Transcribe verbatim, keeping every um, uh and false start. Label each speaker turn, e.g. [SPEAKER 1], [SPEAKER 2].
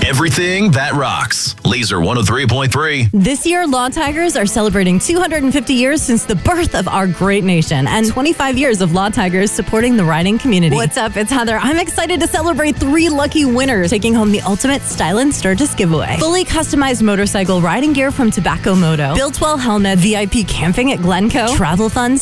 [SPEAKER 1] everything that rocks. Laser one oh three point three.
[SPEAKER 2] This year, Law Tigers are celebrating two hundred fifty years since the birth of our great nation and twenty-five years of Law Tigers supporting the riding community. What's up? It's Heather. I'm excited to celebrate three lucky winners taking home the ultimate Style and Sturgis giveaway. Fully customized motorcycle riding gear from Tobacco Moto, Built Well helmet, V I P camping at Glencoe, travel funds